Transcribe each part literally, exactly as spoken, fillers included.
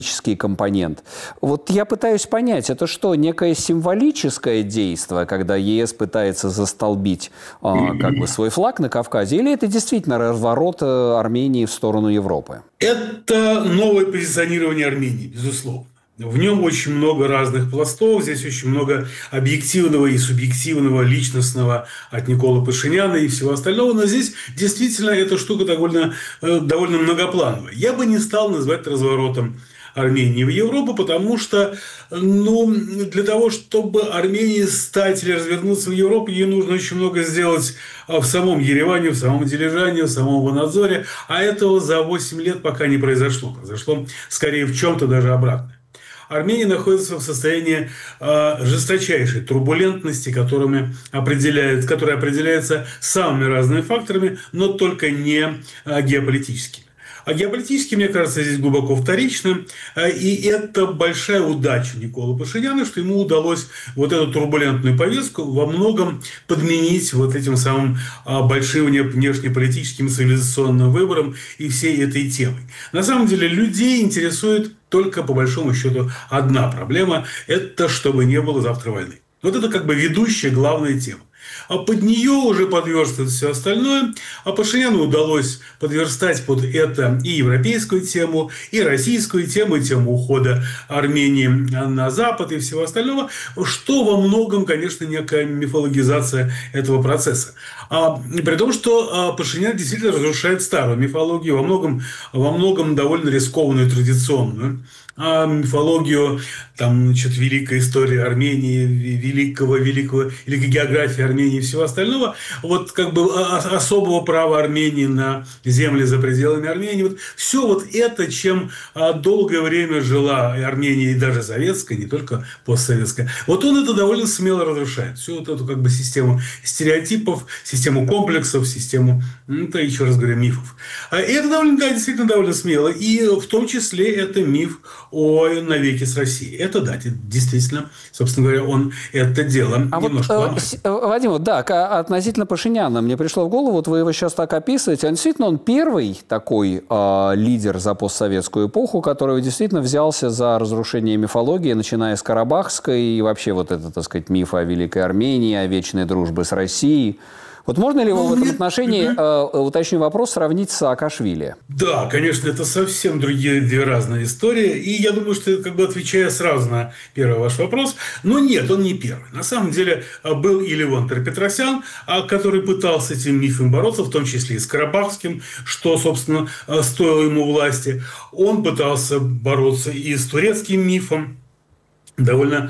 компонент. Вот я пытаюсь понять, это что, некое символическое действие, когда ЕС пытается застолбить э, как бы свой флаг на Кавказе, или это действительно разворот Армении в сторону Европы? Это новое позиционирование Армении, безусловно. В нем очень много разных пластов, здесь очень много объективного и субъективного, личностного от Николы Пашиняна и всего остального, но здесь действительно эта штука довольно, довольно многоплановая. Я бы не стал назвать разворотом Армении в Европу, потому что ну, для того, чтобы Армении стать или развернуться в Европу, ей нужно очень много сделать в самом Ереване, в самом Дилижане, в самом Ванадзоре, а этого за восемь лет пока не произошло. Произошло скорее в чем-то даже обратное. Армения находится в состоянии э, жесточайшей турбулентности, которыми определяет, которая определяется самыми разными факторами, но только не э, геополитическими. А геополитически, мне кажется, здесь глубоко вторично. И это большая удача Николы Пашиняна, что ему удалось вот эту турбулентную повестку во многом подменить вот этим самым большим внешнеполитическим цивилизационным выбором и всей этой темой. На самом деле людей интересует только, по большому счету, одна проблема – это чтобы не было завтра войны. Вот это как бы ведущая главная тема. А под нее уже подверстывает все остальное. А Пашиняну удалось подверстать под это и европейскую тему, и российскую тему, и тему ухода Армении на Запад и всего остального, что во многом, конечно, некая мифологизация этого процесса. А, при том, что Пашинян действительно разрушает старую мифологию, во многом, во многом довольно рискованную и традиционную. А мифологию, там, значит, великая история Армении, великого, великого, великой географии Армении и всего остального, вот как бы особого права Армении на земли за пределами Армении, вот все вот это, чем долгое время жила и Армения, и даже советская, не только постсоветская, вот он это довольно смело разрушает. Всю вот эту как бы систему стереотипов, систему комплексов, систему, ну, это еще раз говорю, мифов. И это довольно, да, действительно довольно смело. И в том числе это миф о навеки с Россией. Это да, это действительно, собственно говоря, он это дело а немножко вот, ломает. Вадим, вот, да, относительно Пашиняна, мне пришло в голову, вот вы его сейчас так описываете, он действительно он первый такой э, лидер за постсоветскую эпоху, который действительно взялся за разрушение мифологии, начиная с Карабахской и вообще вот это, так сказать, миф о Великой Армении, о вечной дружбе с Россией. Вот можно ли его ну, в этом отношении, э, уточню вопрос, сравнить с Саакашвили? Да, конечно, это совсем другие две разные истории. И я думаю, что, как бы отвечая сразу на первый ваш вопрос, но нет, он не первый. На самом деле был и Левон Петросян, который пытался с этим мифом бороться, в том числе и с Карабахским, что, собственно, стоило ему власти. Он пытался бороться и с турецким мифом. Довольно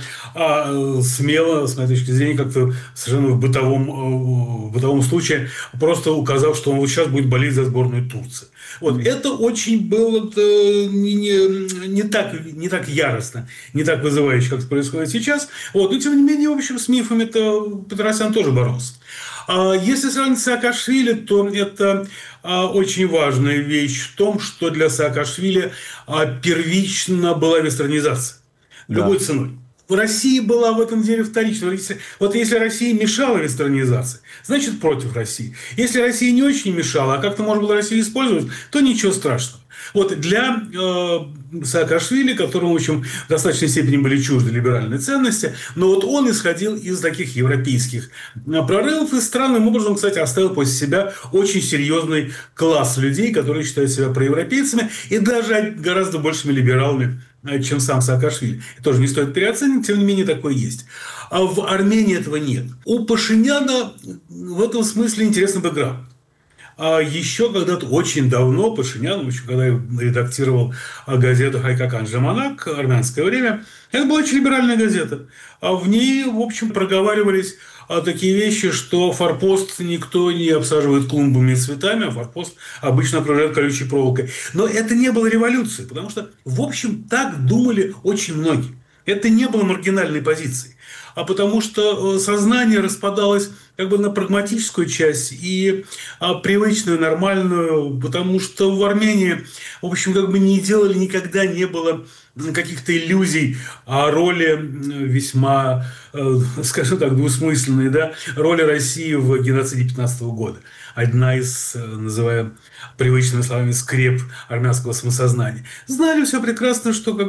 а, смело, с моей точки зрения, как-то совершенно в бытовом, в бытовом случае, просто указав, что он вот сейчас будет болеть за сборную Турции. Вот. Mm-hmm. Это очень было не, не, не, так, не так яростно, не так вызывающе, как это происходит сейчас. Вот. Но, тем не менее, в общем, с мифами-то Петросян тоже боролся. А если сравнить с Саакашвили, то это а, очень важная вещь в том, что для Саакашвили а, первично была вестернизация. Любой да. ценой. Россия была в этом деле вторичной. Вот если Россия мешала вестернизации, значит против России. Если Россия не очень мешала, а как-то можно было Россию использовать, то ничего страшного. Вот для э, Саакашвили, которому, в общем, в достаточной степени были чужды либеральные ценности, но вот он исходил из таких европейских прорывов и странным образом, кстати, оставил после себя очень серьезный класс людей, которые считают себя проевропейцами и даже гораздо большими либералами, чем сам Саакашвили. Это тоже не стоит переоценивать, тем не менее такое есть. А в Армении этого нет. У Пашиняна в этом смысле интересный бэкграунд. А еще когда-то очень давно Пашинян, еще когда я редактировал газету «Хайкакан Жаманак», «Армянское время», это была очень либеральная газета. А в ней, в общем, проговаривались такие вещи, что форпост никто не обсаживает клумбами и цветами, а форпост обычно окружают колючей проволокой. Но это не было революцией, потому что, в общем, так думали очень многие. Это не было маргинальной позицией. А потому что сознание распадалось как бы на прагматическую часть и а, привычную, нормальную, потому что в Армении, в общем, как бы не делали, никогда не было каких-то иллюзий о роли весьма, э, скажем так, двусмысленной, да, роли России в геноциде пятнадцатого года. Одна из, называем привычными словами, скреп армянского самосознания. Знали все прекрасно, что как